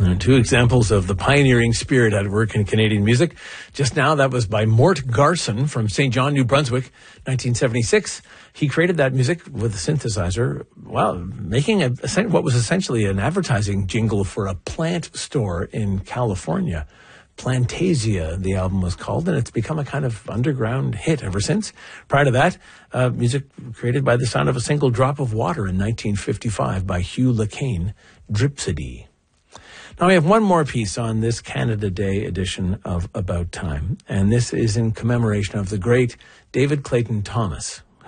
Two examples of the pioneering spirit at work in Canadian music. Just now, that was by Mort Garson from St. John, New Brunswick, 1976. He created that music with a synthesizer, well, making what was essentially an advertising jingle for a plant store in California. Plantasia, the album was called, and it's become a kind of underground hit ever since. Prior to that, music created by the sound of a single drop of water in 1955 by Hugh LaCaine, Dripsody. Now, we have one more piece on this Canada Day edition of About Time, and this is in commemoration of the great David Clayton Thomas,